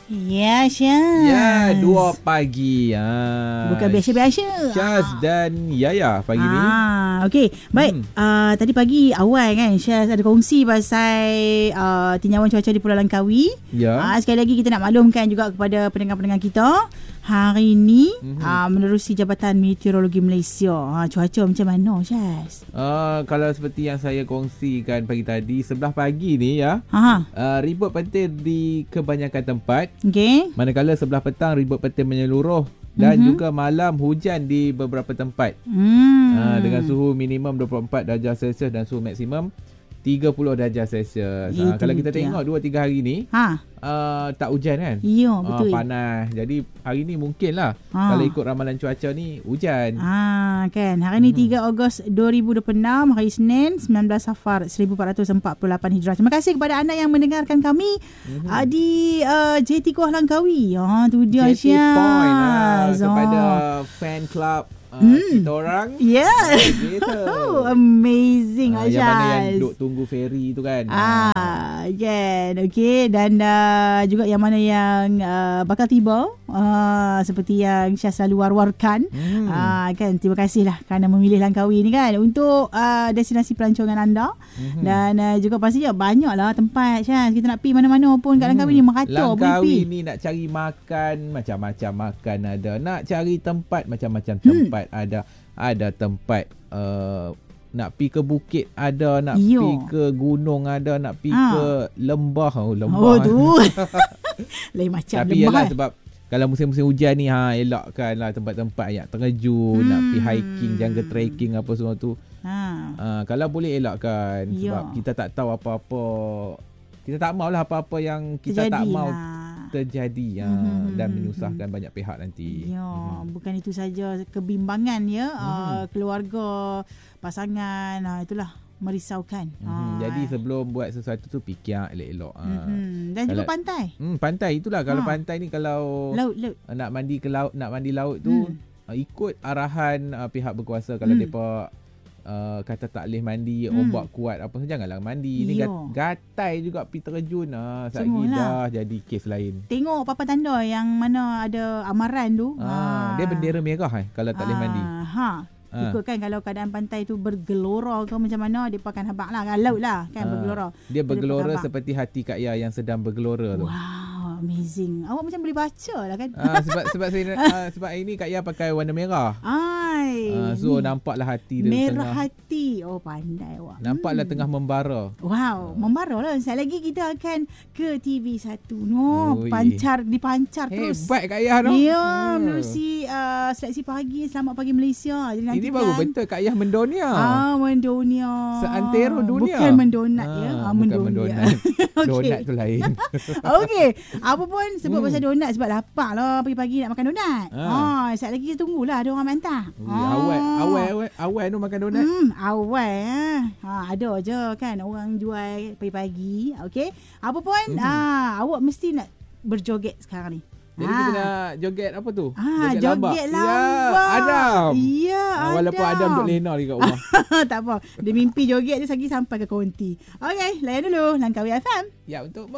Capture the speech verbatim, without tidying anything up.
Ya, Syaz. Ya, dua pagi. Ha. Bukan biasa-biasa. Syaz dan Yaya pagi ah, ni. Okey, baik. Hmm. Uh, tadi pagi awal kan Syaz ada kongsi pasal uh, tinjauan cuaca di Pulau Langkawi. Ya. Uh, sekali lagi kita nak maklumkan juga kepada pendengar-pendengar kita. Hari ini mm-hmm. uh, menerusi Jabatan Meteorologi Malaysia. Uh, cuaca macam mana, Syaz? Uh, kalau seperti yang saya kongsikan pagi tadi, sebelah pagi ni ya. Ha. Uh, ribut petir di kebanyakan tempat. Okey. Manakala sebelah petang ribut petir menyeluruh dan mm-hmm. juga malam hujan di beberapa tempat. Hmm. Uh, dengan suhu minimum dua puluh empat darjah Celsius dan suhu maksimum tiga puluh darjah Celsius. Uh, kalau kita tengok dua tiga hari ni, ha. uh, tak hujan kan? Ya, betul. Uh, panas. Jadi hari ni mungkin lah ha. kalau ikut ramalan cuaca ni hujan. Ah, kan. Hari ni hmm. tiga Ogos dua ribu dua puluh enam, hari Senin, sembilan belas Safar seribu empat ratus empat puluh lapan Hijrah. Terima kasih kepada anda yang mendengarkan kami hmm. uh, di uh, J T Kuala Langkawi. Ah, tu dia J T Point uh, so. kepada fan club Uh, hmm. kita orang yeah. gitu. Oh, amazing uh, Aisyah. Yang mana yang duduk tunggu ferry tu kan. Ah, kan. Okey, dan uh, juga yang mana yang uh, bakal tiba uh, seperti yang Syah selalu war-warkan. Hmm. Uh, kan, terima kasihlah kerana memilih Langkawi ni kan untuk uh, destinasi pelancongan anda. Hmm. Dan uh, juga pastinya banyaklah tempat Syah. Kita nak pergi mana-mana pun kat Langkawi hmm. ni merata. Langkawi ni nak cari makan macam-macam makan ada. Nak cari tempat macam-macam tempat. Hmm. Ada ada tempat uh, nak pi ke bukit ada, nak Yo. pi ke gunung ada, nak pi ha. ke lembah. Oh, lembah. Oh tu. Lain macam tapi lembah. Tapi sebab kalau musim-musim hujan ni ha elakkanlah tempat-tempat yang terjun, hmm. nak pi hiking, jungle trekking apa semua tu. Ha. Uh, kalau boleh elakkan Yo. sebab kita tak tahu apa-apa. Kita tak maulah apa-apa yang kita Terjadi tak mau lah. terjadi ya, mm-hmm. dan menyusahkan banyak pihak nanti. Ya, mm-hmm. bukan itu saja kebimbangan ya, mm-hmm. uh, keluarga, pasangan, uh, itulah merisaukan. Mm-hmm. Uh. Jadi sebelum buat sesuatu tu fikir elok-elok. Mm-hmm. Dan kalau, juga pantai. Hmm, pantai itulah kalau ha. pantai ni kalau laut, laut. nak mandi ke laut, nak mandi laut tu mm. uh, ikut arahan uh, pihak berkuasa kalau mm. depa Uh, kata tak boleh mandi, hmm. ombak kuat apa saja, janganlah mandi. Ni gat, gatai juga pergi terjun. Ha, satgi dah jadi kes lain. Tengok papan tanda yang mana ada amaran tu. Ha, ha. Dia bendera merah eh, kalau tak boleh ha. mandi. Ha. Ha. Ikutkan kalau keadaan pantai tu bergelora ke macam mana, dia akan habaq lah. Laut lah kan ha. bergelora. Dia bergelora dia seperti hati Kak Ya yang sedang bergelora tu. Wow, amazing. Awak macam boleh baca lah kan. Ha, sebab sebab saya uh, sebab ini Kak Ya pakai warna merah. Ai. Uh, so ni. nampaklah hati dia merah tengah. hati. Oh, pandai awak. Nampaklah hmm. tengah membara. Wow, uh. membara lah. Sekali lagi kita akan ke T V satu. No, Ui. pancar dipancar hey, terus. Hebat Kak Ya tu. Ya, hmm. menerusi uh, seleksi pagi Selamat Pagi Malaysia. Jadi ini baru betul Kak Ya mendonia. Ah, mendonia. Seantero dunia. Bukan mendonat ah, ya. Ah, bukan mendonat. Okay. Donat tu lain. Okey. Apa pun sebut hmm. pasal donat sebab lapar lah pagi-pagi nak makan donat. Ah, ah sekejap lagi kita tunggulah ada orang hantar. Ah. Awal awal awal awal tu makan donat. Hmm, awal ah. Ha, ada je kan orang jual pagi-pagi. Okey. Apa pun hmm. ah awak mesti nak berjoget sekarang ni. Jadi ha. kita nak joget apa tu? Ah, joget, joget lambak. Ya, Adam. Ya, ah, Walaupun Adam duduk lena lagi kat rumah. Tak apa. Dia mimpi joget dia lagi sampai ke konti. Okey, layan dulu Langkawi F M. Ya, untuk